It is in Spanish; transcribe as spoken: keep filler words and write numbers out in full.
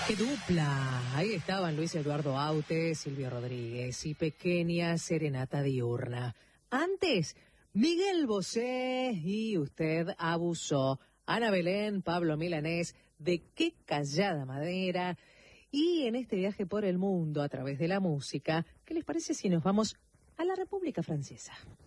¡Qué dupla! Ahí estaban Luis Eduardo Aute, Silvio Rodríguez y Pequeña Serenata Diurna. Antes, Miguel Bosé y Usted Abusó. Ana Belén, Pablo Milanés, De Qué Callada Madera. Y en este viaje por el mundo a través de la música, ¿qué les parece si nos vamos a la República Francesa?